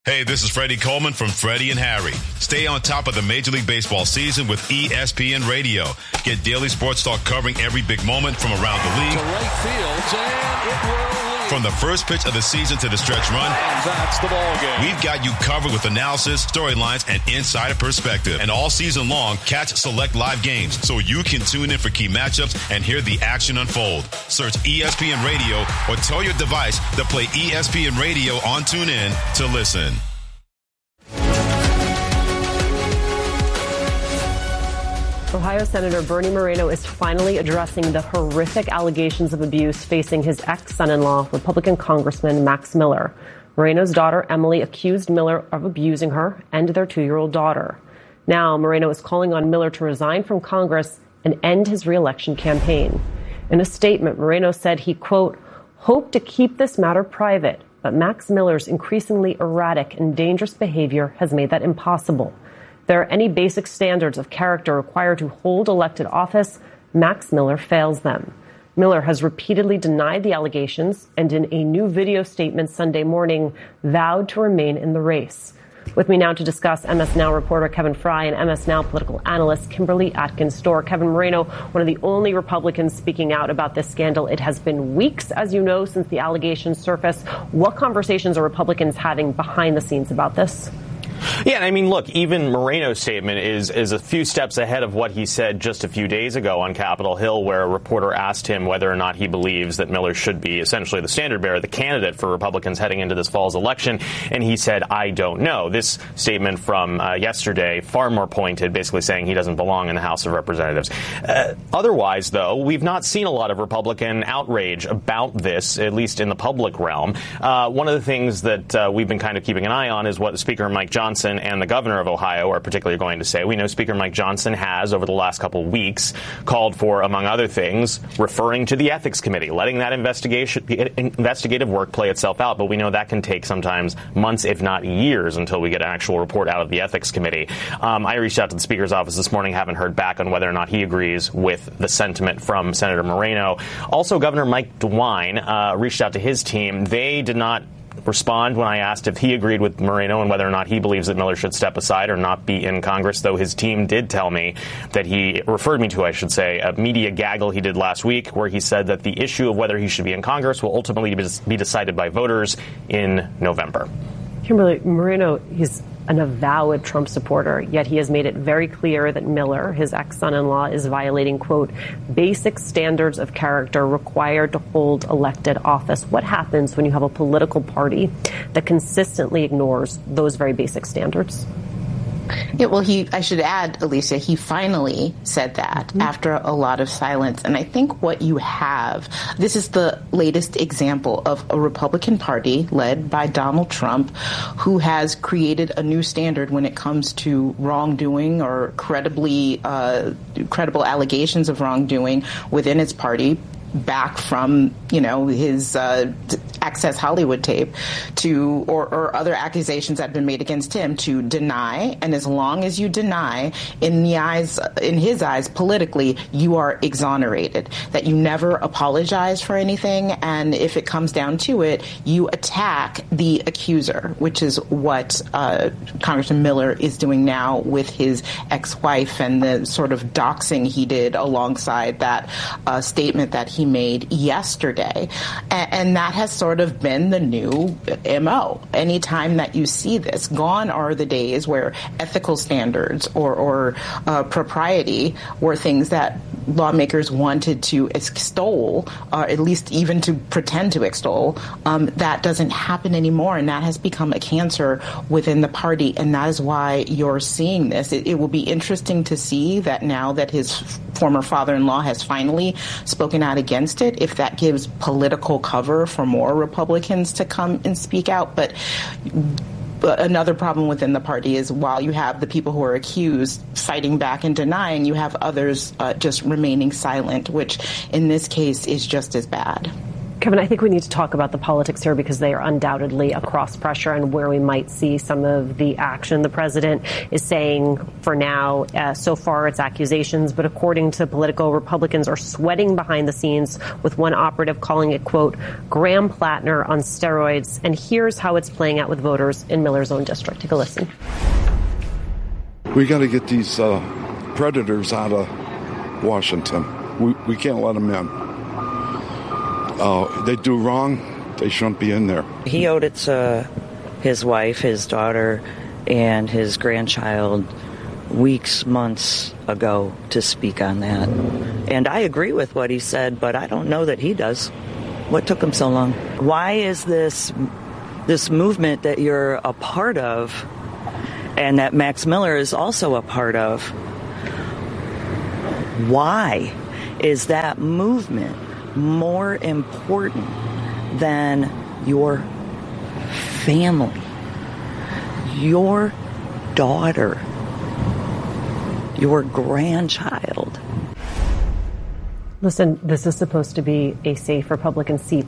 Hey, this is Freddie Coleman from Freddie and Harry. Stay on top of the Major League Baseball season with ESPN Radio. Get daily sports talk covering every big moment from around the league. To right field, and it will lead. From the first pitch of the season to the stretch run. And that's the ball game. We've got you covered with analysis, storylines, and insider perspective. And all season long, catch select live games so you can tune in for key matchups and hear the action unfold. Search ESPN Radio or tell your device to play ESPN Radio on TuneIn to listen. Ohio Senator Bernie Moreno is finally addressing the horrific allegations of abuse facing his ex-son-in-law, Republican Congressman Max Miller. Moreno's daughter, Emily, accused Miller of abusing her and their 2-year-old daughter. Now, Moreno is calling on Miller to resign from Congress and end his re-election campaign. In a statement, Moreno said he, quote, hoped to keep this matter private, but Max Miller's increasingly erratic and dangerous behavior has made that impossible. If there are any basic standards of character required to hold elected office, Max Miller fails them. Miller has repeatedly denied the allegations and in a new video statement Sunday morning vowed to remain in the race. With me now to discuss, MS Now reporter Kevin Fry and MS Now political analyst Kimberly Atkins-Storr. Kevin Moreno, one of the only Republicans speaking out about this scandal. It has been weeks, as you know, since the allegations surfaced. What conversations are Republicans having behind the scenes about this? Yeah, I mean, look, even Moreno's statement is a few steps ahead of what he said just a few days ago on Capitol Hill, where a reporter asked him whether or not he believes that Miller should be essentially the standard bearer, the candidate for Republicans heading into this fall's election. And he said, I don't know. This statement from yesterday, far more pointed, basically saying he doesn't belong in the House of Representatives. Otherwise, though, we've not seen a lot of Republican outrage about this, at least in the public realm. One of the things that we've been kind of keeping an eye on is what Speaker Mike Johnson and the governor of Ohio are particularly going to say. We know Speaker Mike Johnson has, over the last couple of weeks, called for, among other things, referring to the Ethics Committee, letting that investigative work play itself out. But we know that can take sometimes months, if not years, until we get an actual report out of the Ethics Committee. I reached out to the Speaker's office this morning, haven't heard back on whether or not he agrees with the sentiment from Senator Moreno. Also, Governor Mike DeWine reached out to his team. They did not respond when I asked if he agreed with Moreno and whether or not he believes that Miller should step aside or not be in Congress, though his team did tell me that he referred me to, I should say, a media gaggle he did last week where he said that the issue of whether he should be in Congress will ultimately be decided by voters in November. Kimberly, Moreno, he's an avowed Trump supporter, yet he has made it very clear that Miller, his ex-son-in-law, is violating, quote, basic standards of character required to hold elected office. What happens when you have a political party that consistently ignores those very basic standards? Yeah, well, I should add, Alicia, he finally said that after a lot of silence. And I think what you have, this is the latest example of a Republican Party led by Donald Trump, who has created a new standard when it comes to wrongdoing or credible allegations of wrongdoing within its party, back from, his Access Hollywood tape to or other accusations that have been made against him to deny. And as long as you deny, in his eyes, politically, you are exonerated, that you never apologize for anything. And if it comes down to it, you attack the accuser, which is what Congressman Miller is doing now with his ex-wife and the sort of doxing he did alongside that statement that he made yesterday. And that has sort of been the new MO. Anytime that you see this, gone are the days where ethical standards or propriety were things that lawmakers wanted to extol, at least even to pretend to extol. That doesn't happen anymore, and that has become a cancer within the party, and that is why you're seeing this. It will be interesting to see that now that his former father-in-law has finally spoken out against it, if that gives political cover for more Republicans to come and speak out. But another problem within the party is while you have the people who are accused fighting back and denying, you have others just remaining silent, which in this case is just as bad. Kevin, I think we need to talk about the politics here because they are undoubtedly a cross pressure and where we might see some of the action. The president is saying for now, so far it's accusations, but according to Politico, Republicans are sweating behind the scenes with one operative calling it, quote, Graham Plattner on steroids. And here's how it's playing out with voters in Miller's own district. Take a listen. We got to get these predators out of Washington. We can't let them in. They do wrong, they shouldn't be in there. He owed it to his wife, his daughter, and his grandchild weeks, months ago to speak on that. And I agree with what he said, but I don't know that he does. What took him so long? Why is this movement that you're a part of and that Max Miller is also a part of, why is that movement more important than your family, your daughter, your grandchild? Listen, this is supposed to be a safe Republican seat.